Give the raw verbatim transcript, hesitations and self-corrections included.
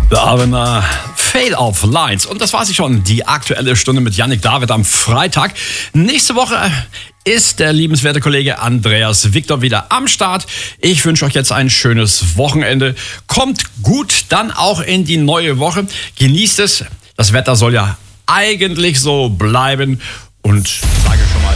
Wir haben äh, Fade of Lines. Und das war sie schon, die aktuelle Stunde mit Yannick David am Freitag. Nächste Woche ist der liebenswerte Kollege Andreas Victor wieder am Start. Ich wünsche euch jetzt ein schönes Wochenende. Kommt gut dann auch in die neue Woche. Genießt es. Das Wetter soll ja eigentlich so bleiben. Und sage schon mal